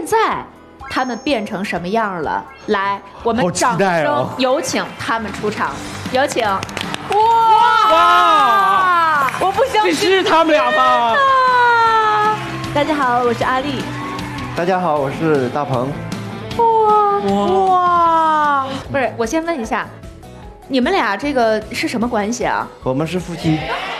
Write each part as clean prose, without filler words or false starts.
在他们变成什么样了？来，我们掌声有请他们出场，有请。哇！我不相信是他们俩吗？ 大家好，我是阿丽。 大家好，我是大鹏。 哇！不是，我先问一下，你们俩这个是什么关系啊？ 我们是夫妻。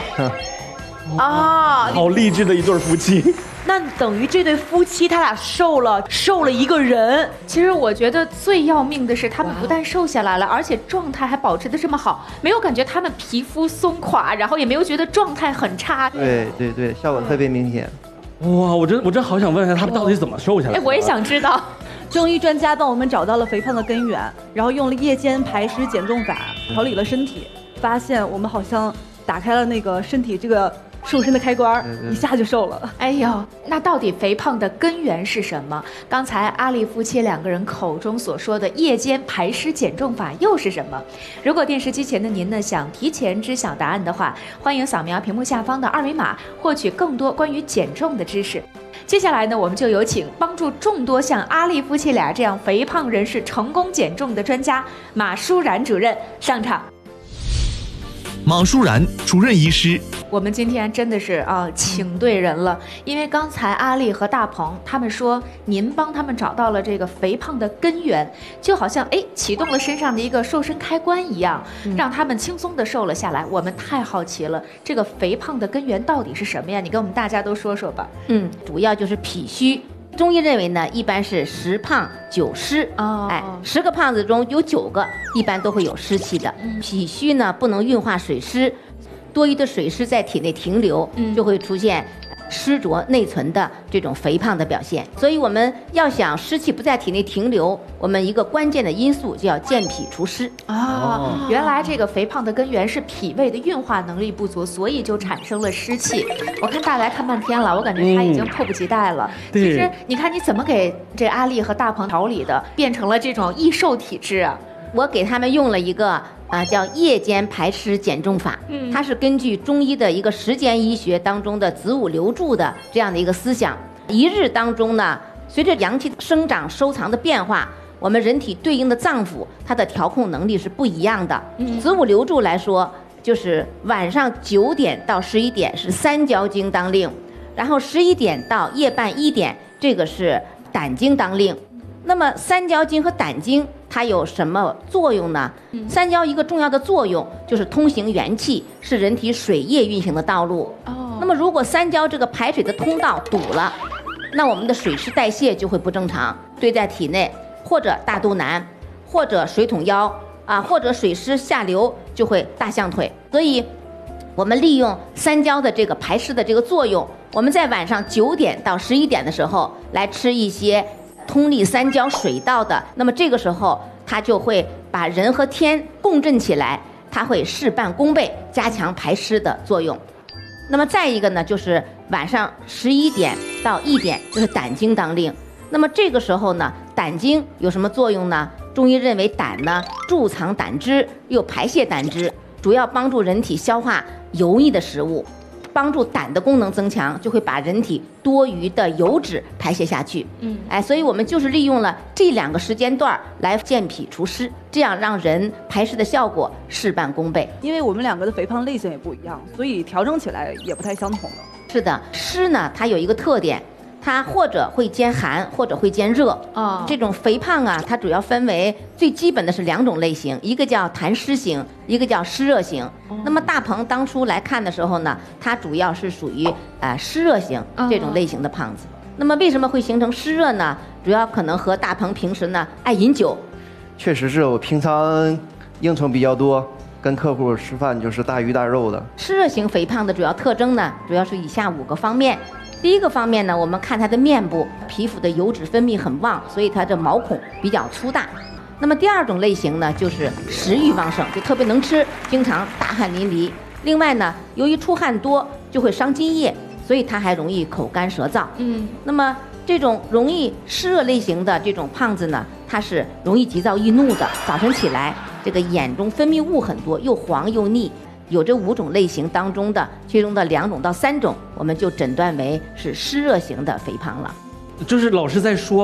啊， 好励志的一对夫妻。 那等于这对夫妻他俩瘦了一个人。 其实我觉得最要命的是，他们不但瘦下来了，而且状态还保持得这么好，没有感觉他们皮肤松垮，然后也没有觉得状态很差。 对，效果特别明显。 哇，我真好想问一下，他们到底是怎么瘦下来的？ 我也想知道。 中医专家帮我们找到了肥胖的根源，然后用了夜间排湿减重法调理了身体，发现我们好像打开了那个身体这个瘦身的开关，一下就瘦了。 哎呦，那到底肥胖的根源是什么？刚才阿丽夫妻两个人口中所说的夜间排湿减重法又是什么？如果电视机前的您呢想提前知晓答案的话，欢迎扫描屏幕下方的二维码，获取更多关于减重的知识。接下来呢，我们就有请帮助众多像阿丽夫妻俩这样肥胖人士成功减重的专家马舒然主任上场。 马舒然主任医师， 我们今天真的是请对人了，因为刚才阿丽和大鹏他们说您帮他们找到了这个肥胖的根源，就好像启动了身上的一个瘦身开关一样，让他们轻松的瘦了下来。我们太好奇了，这个肥胖的根源到底是什么呀？你跟我们大家都说说吧。 主要就是脾虚。中医认为呢，一般是10胖9湿，10个胖子中有9个一般都会有湿气的。脾虚呢不能运化水湿，多余的水湿在体内停留，就会出现湿浊内存的这种肥胖的表现。所以我们要想湿气不在体内停留，我们一个关键的因素就要健脾除湿。 原来这个肥胖的根源是脾胃的运化能力不足，所以就产生了湿气。我看大来看半天了，我感觉他已经迫不及待了。其实你看你怎么给这阿丽和大鹏调理的，变成了这种易瘦体质啊？ 我给他们用了一个叫夜间排湿减重法，它是根据中医的一个时间医学当中的子午流注的这样的一个思想。一日当中呢，随着阳气生长收藏的变化，我们人体对应的脏腑它的调控能力是不一样的。子午流注来说，就是晚上9点到11点是三焦经当令，然后11点到夜半1点这个是胆经当令。那么三焦经和胆经它有什么作用呢？三焦一个重要的作用就是通行元气，是人体水液运行的道路。那么如果三焦这个排水的通道堵了，那我们的水湿代谢就会不正常，堆在体内，或者大肚腩，或者水桶腰或者水湿下流就会大象腿。所以我们利用三焦的这个排湿的这个作用，我们在晚上9点到11点的时候来吃一些通利三焦水道的，那么这个时候它就会把人和天共振起来，它会事半功倍，加强排湿的作用。那么再一个呢，就是晚上11点到1点就是胆经当令。那么这个时候呢，胆经有什么作用呢？中医认为胆呢贮藏胆汁，又排泄胆汁，主要帮助人体消化油腻的食物，帮助胆的功能增强，就会把人体多余的油脂排泄下去。所以我们就是利用了这2个时间段来健脾除湿，这样让人排湿的效果事半功倍。 因为我们2个的肥胖类型也不一样，所以调整起来也不太相同了。 是的，湿呢它有一个特点，它或者会兼寒，或者会兼热。这种肥胖它主要分为最基本的是2种类型，一个叫痰湿型，一个叫湿热型。那么大鹏当初来看的时候呢，它主要是属于湿热型这种类型的胖子。那么为什么会形成湿热呢？主要可能和大鹏平时呢爱饮酒。 确实是我平常应酬比较多，跟客户吃饭就是大鱼大肉的。 湿热型肥胖的主要特征呢，主要是以下5个方面。第一个方面呢，我们看它的面部皮肤的油脂分泌很旺，所以它的毛孔比较粗大。那么第2种类型呢，就是食欲旺盛，就特别能吃，经常大汗淋漓。另外呢，由于出汗多就会伤津液，所以它还容易口干舌燥。那么这种容易湿热类型的这种胖子呢，它是容易急躁易怒的，早晨起来这个眼中分泌物很多，又黄又腻。有这5种类型当中的其中的2种到3种，我们就诊断为是湿热型的肥胖了。 就是老师在说